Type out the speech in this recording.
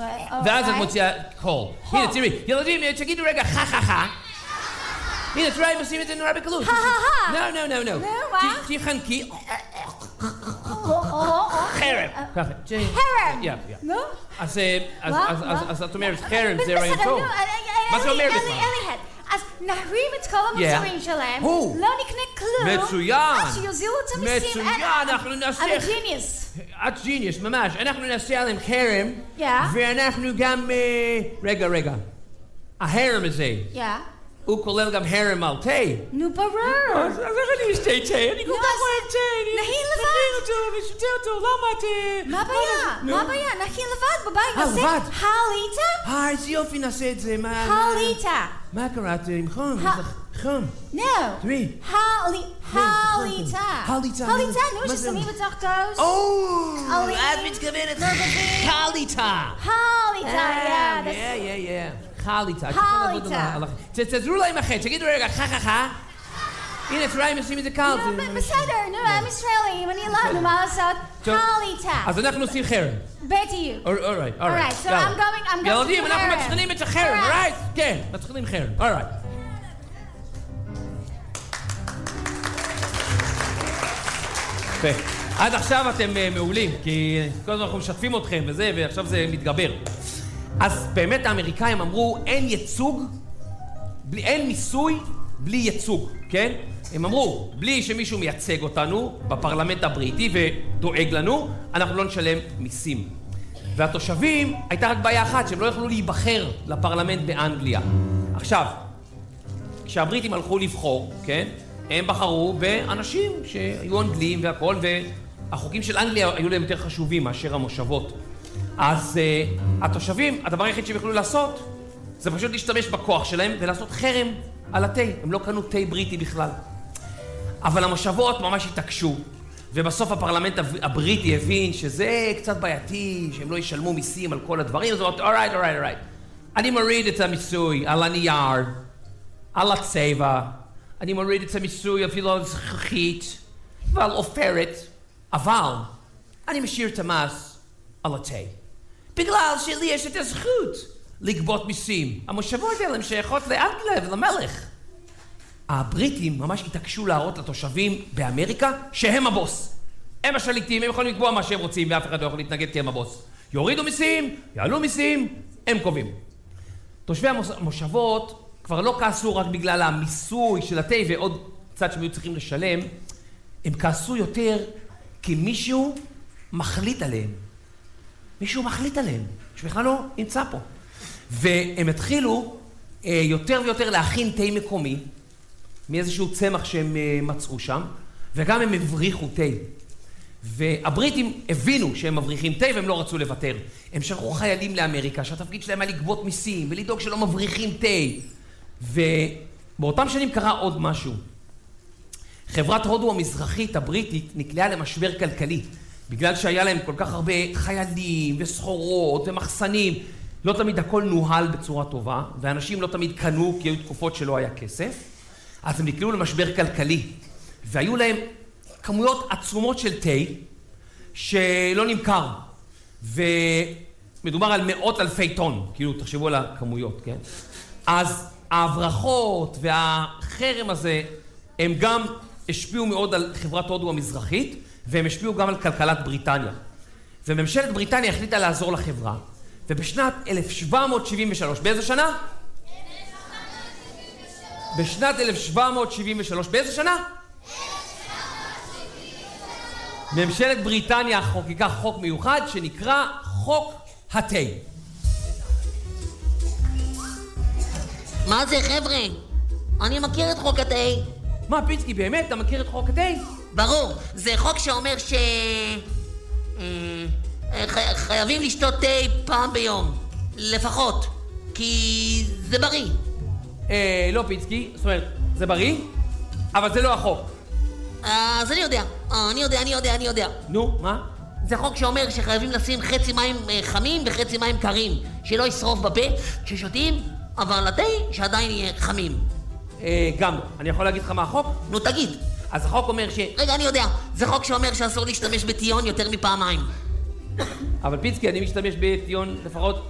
ואז את מוציאה קול. הנה, תראי, ילדים, תגידו רגע, חה. הנה, תראי, עושים את זה נורא בקלות. לא. תחנקי. חרם. חרם. נו? אז את אומרת, חרם זה רעיון טוב. מה זה אומר בכלל? אז נרים את כל המוצרים שלהם, לא נקנה כלום. מצוין. אז שיוזילו את המיסים. מצוין, אנחנו נעשה... I'm a genius. את ג'יניוס, ממש. אנחנו נעשה עליהם חרם, ואנחנו גם... רגע. ההרם הזה. הוא כולל גם הרם על תה. נו, ברור. אז איך אני אשתה תה? אני כל כך אוהב תה. נכין לבד. אני שותה אותו, למה תה? מה הבעיה? נכין לבד בבית. לבד? הליטה? איזה יופי נעשה את זה. הליטה. מה קרה? עם חום. חום. נו. תראי. הליטה. הליטה. נו, ששמים בתוך כוס. את מתכוונת. הליטה. חליטה. תעזרו להם אחרי, תגידו רגע, חה. הנה, תראי אם עושים את זה קל. בסדר, נו, הם ישראלים, אני לא, נו, מה לעשות? חליטה. אז אנחנו עושים חרם. בדיוק. Alright, so I'm going to ילדים, אנחנו מתחילים את החרם, alright? כן, מתחילים חרם, alright. עד עכשיו אתם מעולים, כי כל הזמן אנחנו משתפים אתכם וזה, ועכשיו זה מתגבר. אז באמת האמריקאים אמרו, אין מיסוי בלי ייצוג, כן? הם אמרו, בלי שמישהו מייצג אותנו בפרלמנט הבריטי ודואג לנו, אנחנו לא נשלם מיסים. והתושבים, הייתה רק בעיה אחת, שהם לא יכלו להיבחר לפרלמנט באנגליה. עכשיו, כשהבריטים הלכו לבחור, כן? הם בחרו באנשים שהיו אנגלים והכל, והחוקים של אנגליה היו להם יותר חשובים מאשר המושבות. אז התושבים, הדבר היחיד שהם יכלו לעשות, זה פשוט להשתמש בכוח שלהם ולעשות חרם על התה. הם לא קנו תה בריטי בכלל. אבל המושבות ממש התעקשו, ובסוף הפרלמנט הבריטי הבין שזה קצת בעייתי, שהם לא ישלמו מיסים על כל הדברים, אז הוא אומר, alright. אני מוריד את המיסוי על הנייר, על הצבע, אני מוריד את המיסוי אפילו על זכוכית ועל עופרת, אבל אני משאיר את המס על התה. בגלל שלי יש את הזכות לגבות מיסים. המושבות האלה הם שייכות לאנגליה ולמלך. הבריטים ממש התעקשו להראות לתושבים באמריקה שהם הבוס. הם השליטים, הם יכולים לקבוע מה שהם רוצים ואף אחד לא יכול להתנגד כי הם הבוס. יורידו מיסים, יעלו מיסים, הם קובעים. תושבי המושבות כבר לא כעסו רק בגלל המיסוי של התה ועוד קצת שהם היו צריכים לשלם, הם כעסו יותר כי מישהו מחליט עליהם. מישהו מחליט עליהם, שבכלל לא נמצא פה. והם התחילו יותר ויותר להכין תה מקומי, מאיזשהו צמח שהם מצאו שם, וגם הם הבריחו תה. והבריטים הבינו שהם מבריחים תה והם לא רצו לוותר. הם שלחו חיילים לאמריקה, שהתפקיד שלהם היה לגבות מיסים ולדאוג שלא מבריחים תה. ובאותם שנים קרה עוד משהו. חברת הודו המזרחית הבריטית נקלעה למשבר כלכלי, בגלל שהיה להם כל כך הרבה חיילים וסחורות ומחסנים. לא תמיד הכל נוהל בצורה טובה, ואנשים לא תמיד קנו כי היו תקופות שלא היה כסף. אז הם נקלעו למשבר כלכלי, והיו להם כמויות עצומות של תה שלא נמכר, ומדובר על מאות אלפי טון, כאילו תחשבו על הכמויות, כן? אז ההברחות והחרם הזה הם גם השפיעו מאוד על חברת הודו המזרחית, והם השפיעו גם על כלכלת בריטניה. וממשלת בריטניה החליטה לעזור לחברה, ובשנת 1773, באיזה שנה? בשנת 1773, באיזה שנה? 1773. ממשלת בריטניה חוקקה חוק מיוחד שנקרא חוק התה. מה זה חבר'ה? אני מכיר את חוק התה. מה פיצקי, באמת? אתה מכיר את חוק התה? ברור, זה חוק שאומר חייבים לשתות תה פעם ביום, לפחות, כי זה בריא. לא פיצקי, זאת אומרת, זה בריא, אבל זה לא החוק. אז אני יודע. נו, מה? זה חוק שאומר שחייבים לשים חצי מים חמים וחצי מים קרים, שלא ישרוף בפה כששותים, אבל התה שעדיין יהיה חמים. גם, אני יכול להגיד לך מה החוק? נו תגיד. אז החוק אומר רגע, אני יודע, זה חוק שאומר שאסור להשתמש בטיון יותר מפעמיים. אבל פיצקי, אני משתמש בטיון לפחות